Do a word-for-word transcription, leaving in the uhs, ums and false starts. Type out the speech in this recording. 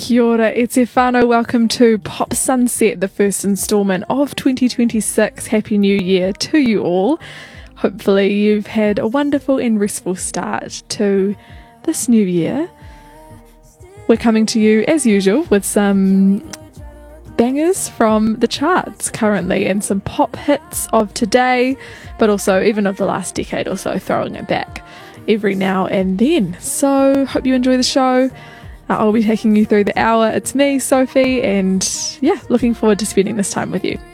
Kia ora, e te whānau. Welcome to Pop Sunset, the first instalment of twenty twenty-six. Happy New Year to you all. Hopefully you've had a wonderful and restful start to this new year. We're coming to you as usual with some bangers from the charts currently and some pop hits of today, but also even of the last decade or so, throwing it back every now and then. So hope you enjoy the show. I'll be taking you through the hour. It's me, Sophie, and yeah, looking forward to spending this time with you.